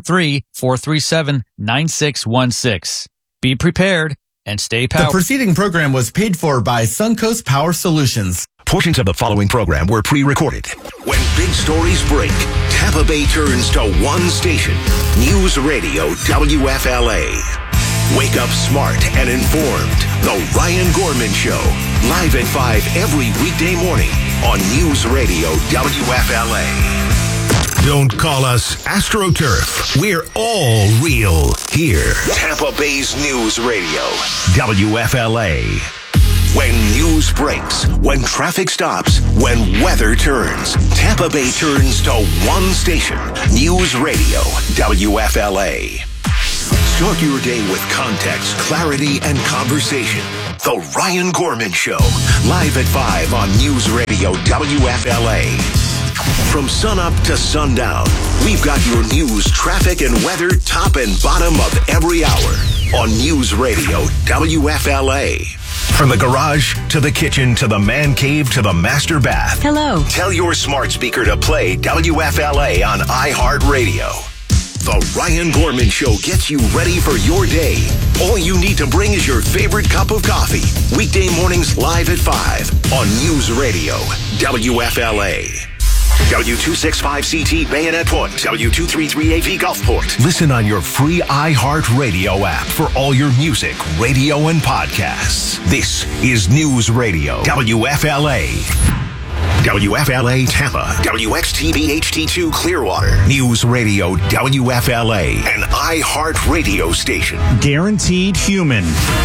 813-437-9616. Be prepared and stay powered. The preceding program was paid for by Suncoast Power Solutions. Portions of the following program were pre-recorded. When big stories break, Tampa Bay turns to one station. News Radio WFLA. Wake up smart and informed. The Ryan Gorman Show. Live at 5 every weekday morning on News Radio WFLA. Don't call us AstroTurf. We're all real here. Tampa Bay's News Radio, WFLA. When news breaks, when traffic stops, when weather turns, Tampa Bay turns to one station, News Radio, WFLA. Start your day with context, clarity, and conversation. The Ryan Gorman Show, live at 5 on News Radio, WFLA. From sunup to sundown, we've got your news, traffic, and weather top and bottom of every hour on News Radio, WFLA. From the garage to the kitchen to the man cave to the master bath. Hello. Tell your smart speaker to play WFLA on iHeartRadio. The Ryan Gorman Show gets you ready for your day. All you need to bring is your favorite cup of coffee. Weekday mornings live at 5 on News Radio, WFLA. W265CT Bayonet Point, W233AV Gulfport. Listen on your free iHeartRadio app for all your music, radio, and podcasts. This is News Radio, WFLA. WFLA Tampa, WXTV HD2 Clearwater, News Radio WFLA, an iHeartRadio station. Guaranteed human.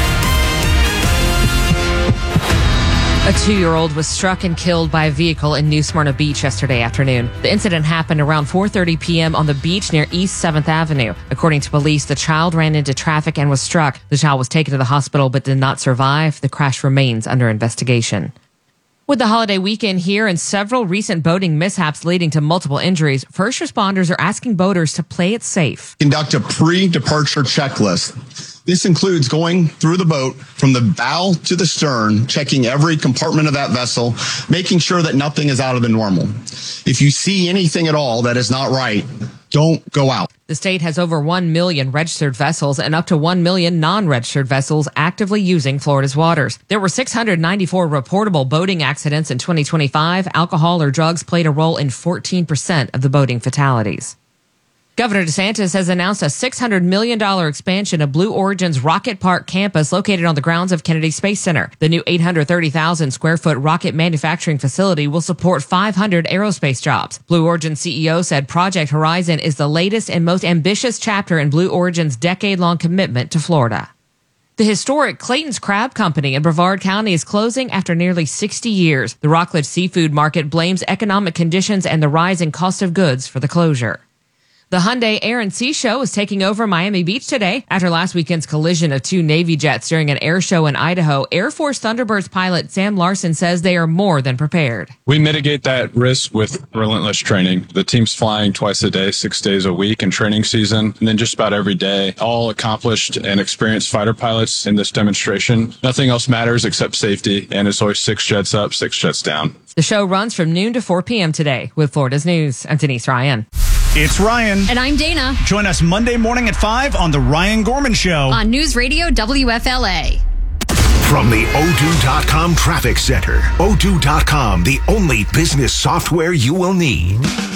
A 2-year-old was struck and killed by a vehicle in New Smyrna Beach yesterday afternoon. The incident happened around 4:30 p.m. on the beach near East 7th Avenue. According to police, the child ran into traffic and was struck. The child was taken to the hospital but did not survive. The crash remains under investigation. With the holiday weekend here and several recent boating mishaps leading to multiple injuries, first responders are asking boaters to play it safe. Conduct a pre-departure checklist. This includes going through the boat from the bow to the stern, checking every compartment of that vessel, making sure that nothing is out of the normal. If you see anything at all that is not right, don't go out. The state has over 1 million registered vessels and up to 1 million non-registered vessels actively using Florida's waters. There were 694 reportable boating accidents in 2025. Alcohol or drugs played a role in 14% of the boating fatalities. Governor DeSantis has announced a $600 million expansion of Blue Origin's Rocket Park campus located on the grounds of Kennedy Space Center. The new 830,000 square foot rocket manufacturing facility will support 500 aerospace jobs. Blue Origin CEO said Project Horizon is the latest and most ambitious chapter in Blue Origin's decade-long commitment to Florida. The historic Clayton's Crab Company in Brevard County is closing after nearly 60 years. The Rockledge Seafood Market blames economic conditions and the rise in cost of goods for the closure. The Hyundai Air and Sea Show is taking over Miami Beach today. After last weekend's collision of 2 Navy jets during an air show in Idaho, Air Force Thunderbirds pilot Sam Larson says they are more than prepared. We mitigate that risk with relentless training. The team's flying twice a day, 6 days a week in training season, and then just about every day. All accomplished and experienced fighter pilots in this demonstration. Nothing else matters except safety, and it's always 6 jets up, 6 jets down. The show runs from noon to 4 p.m. today. With Florida's News, I'm Denise Ryan. It's Ryan. And I'm Dana. Join us Monday morning at 5 on The Ryan Gorman Show. On News Radio WFLA. From the O2.com Traffic Center. O2.com, the only business software you will need.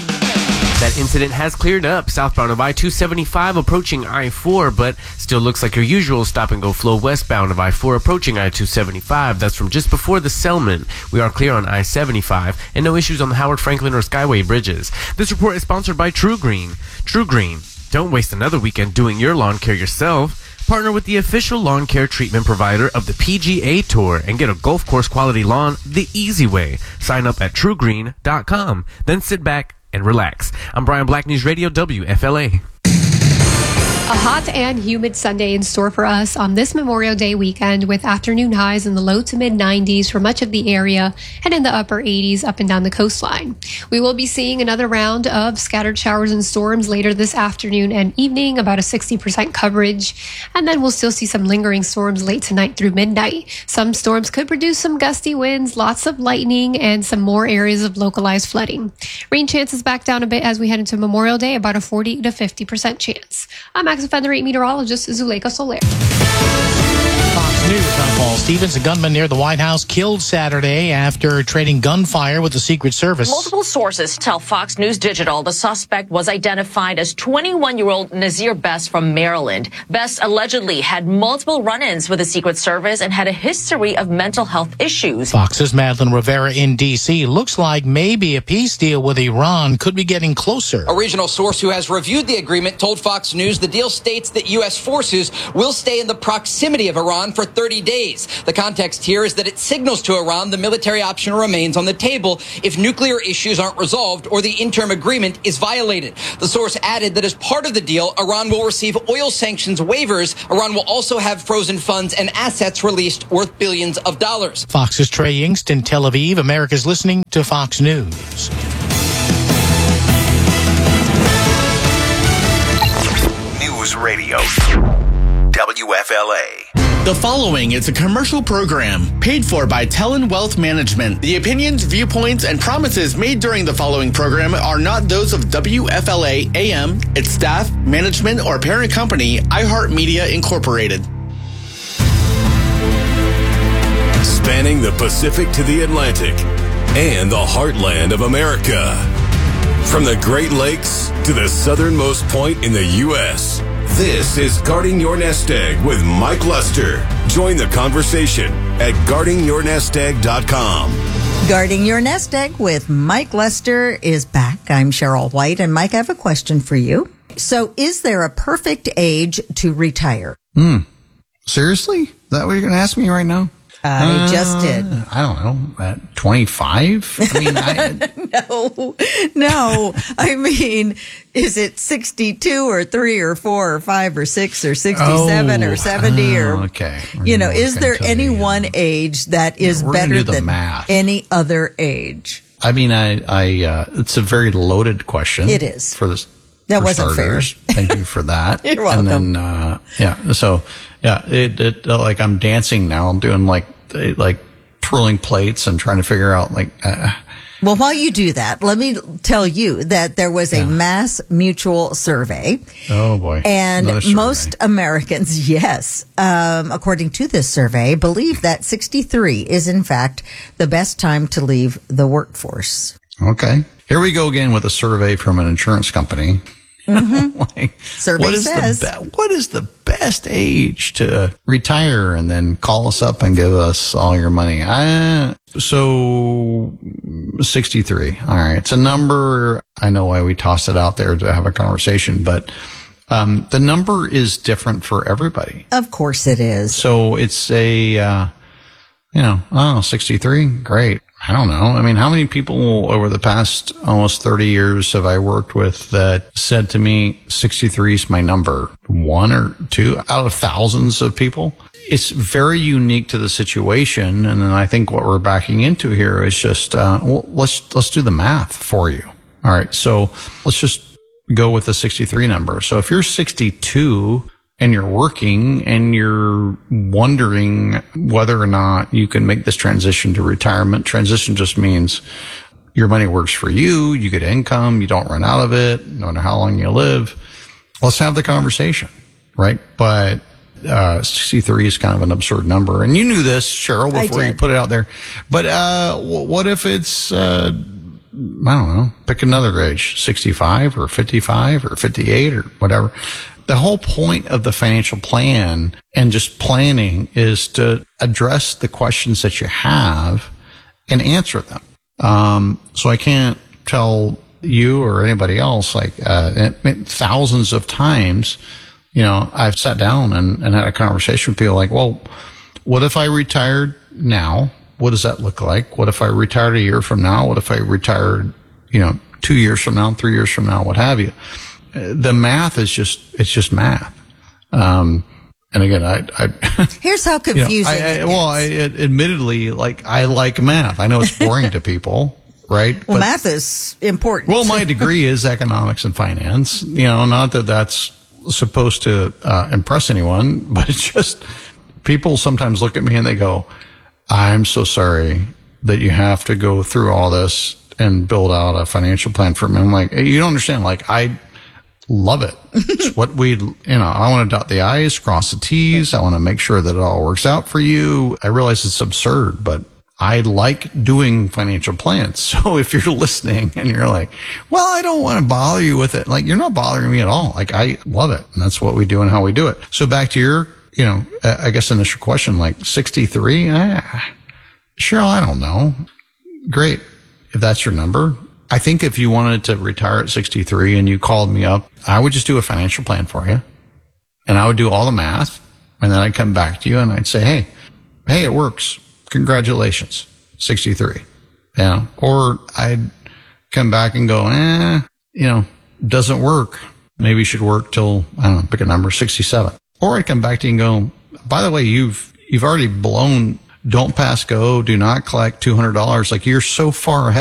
That incident has cleared up southbound of I-275 approaching I-4, but still looks like your usual stop-and-go flow westbound of I-4 approaching I-275. That's from just before the Selman. We are clear on I-75 and no issues on the Howard Franklin or Skyway bridges. This report is sponsored by True Green. True Green. Don't waste another weekend doing your lawn care yourself. Partner with the official lawn care treatment provider of the PGA Tour and get a golf course quality lawn the easy way. Sign up at truegreen.com. Then sit back and relax. I'm Brian Black, News Radio WFLA. A hot and humid Sunday in store for us on this Memorial Day weekend with afternoon highs in the low to mid 90s for much of the area and in the upper 80s up and down the coastline. We will be seeing another round of scattered showers and storms later this afternoon and evening, about a 60% coverage. And then we'll still see some lingering storms late tonight through midnight. Some storms could produce some gusty winds, lots of lightning, and some more areas of localized flooding. Rain chances back down a bit as we head into Memorial Day, about a 40 to 50% chance. I'm Max Offender Rate meteorologist Zuleika Soler. News, I'm Paul Stevens. A gunman near the White House killed Saturday after trading gunfire with the Secret Service. Multiple sources tell Fox News Digital the suspect was identified as 21-year-old Nazir Best from Maryland. Best allegedly had multiple run-ins with the Secret Service and had a history of mental health issues. Fox's Madeline Rivera in D.C. looks like maybe a peace deal with Iran could be getting closer. A regional source who has reviewed the agreement told Fox News the deal states that U.S. forces will stay in the proximity of Iran for 30 days. The context here is that it signals to Iran the military option remains on the table if nuclear issues aren't resolved or the interim agreement is violated. The source added that as part of the deal, Iran will receive oil sanctions waivers. Iran will also have frozen funds and assets released worth billions of dollars. Fox's Trey Yingst in Tel Aviv. America's listening to Fox News. News Radio WFLA. The following is a commercial program paid for by Tellon Wealth Management. The opinions, viewpoints, and promises made during the following program are not those of WFLA AM, its staff, management, or parent company, iHeartMedia Incorporated. Spanning the Pacific to the Atlantic and the heartland of America. From the Great Lakes to the southernmost point in the U.S., this is Guarding Your Nest Egg with Mike Lester. Join the conversation at guardingyournestegg.com. Guarding Your Nest Egg with Mike Lester is back. I'm Cheryl White, and Mike, I have a question for you. So, is there a perfect age to retire? Seriously? Is that what you're going to ask me right now? I just did. I don't know. At 25? I mean, No. I mean, is it 62 or 3 or 4 or 5 or 6 or 67 or 70 or? Okay. Is there any one age that is better than any other age? I mean, it's a very loaded question. It is. For this. That wasn't starters. Fair. Thank you for that. You're welcome. And then, it like I'm dancing now. I'm doing like twirling plates and trying to figure out Well, while you do that, let me tell you that there was a Mass Mutual survey. Oh boy. And most Americans, according to this survey, believe that 63 is in fact the best time to leave the workforce. Okay. Here we go again with a survey from an insurance company. Mm-hmm. Survey says, what is the best age to retire and then call us up and give us all your money? So 63. All right. It's a number. I know why we tossed it out there to have a conversation, but the number is different for everybody. Of course it is. So it's 63. Great. I don't know. I mean, how many people over the past almost 30 years have I worked with that said to me, 63 is my number? 1 or 2 out of thousands of people? It's very unique to the situation. And then I think what we're backing into here is just, let's do the math for you. All right. So let's just go with the 63 number. So if you're 62, and you're working and you're wondering whether or not you can make this transition to retirement. Transition just means your money works for you. You get income. You don't run out of it, no matter how long you live. Let's have the conversation, right? But 63 is kind of an absurd number. And you knew this, Cheryl, before you put it out there. But what if it's, I don't know, pick another age, 65 or 55 or 58 or whatever. The whole point of the financial plan and just planning is to address the questions that you have and answer them. So I can't tell you or anybody else, thousands of times, I've sat down and had a conversation with people like, well, what if I retired now? What does that look like? What if I retired a year from now? What if I retired, 2 years from now, 3 years from now, what have you? The math is just math. And again, here's how confusing admittedly, I like math. I know it's boring to people, right? Well, math is important. Well, my degree is economics and finance. Not that that's supposed to impress anyone, but it's just people sometimes look at me and they go, I'm so sorry that you have to go through all this and build out a financial plan for me. I'm like, you don't understand. love it. It's what I want to dot the I's, cross the T's. I want to make sure that it all works out for you. I realize it's absurd, but I like doing financial plans. So if you're listening and you're like, well, I don't want to bother you with it. Like, you're not bothering me at all. Like, I love it. And that's what we do and how we do it. So back to your, I guess initial question, like 63, Cheryl, I don't know. Great. If that's your number. I think if you wanted to retire at 63 and you called me up, I would just do a financial plan for you. And I would do all the math. And then I'd come back to you and I'd say, hey, it works. Congratulations. 63. Or I'd come back and go, doesn't work. Maybe you should work till, pick a number, 67. Or I'd come back to you and go, by the way, you've already blown, don't pass go, do not collect $200. Like, you're so far ahead